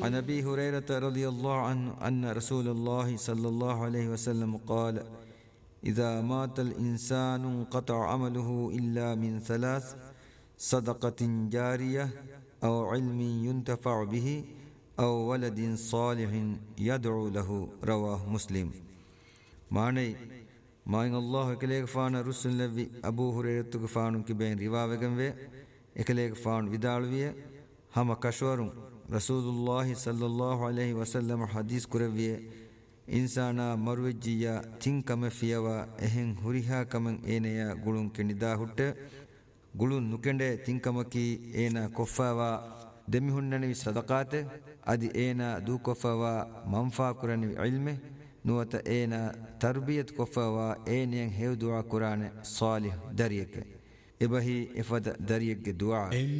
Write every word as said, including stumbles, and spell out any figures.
عن أبي هريرة رضي الله عنه أن رسول الله صلى الله عليه وسلم قال إذا مات الإنسان انقطع عمله إلا من ثلاث صدقة جارية أو علم ينتفع به أو ولد صالح يدعو له. رواه مسلم. معنى ما إن الله إكليك فان رسول لبي أبو هريرة فانون كبين رواوغن وي إكليك فان ودالوية هم كشورون رسول الله صلى الله عليه وسلم حديث كروية إنسانا مروجيا تنكم فيوا إهن هريها كمن إينيا قلون كندا هٹ قلون نكنده تنكمكي إينا كفاوا دميهنني صدقات أدي إينا دو كفاوا منفا كرني علمه نوت إينا تربية كفاوا إينيان هيو دعا قرآن صالح دريك إبهي إفاد دريك دعا.